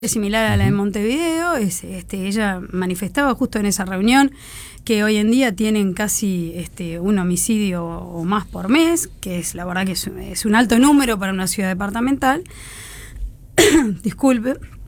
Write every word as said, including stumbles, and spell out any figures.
similar a la de Montevideo. Es, este, ella manifestaba justo en esa reunión que hoy en día tienen casi este, un homicidio o más por mes, que es la verdad que es, es un alto número para una ciudad departamental. Disculpe.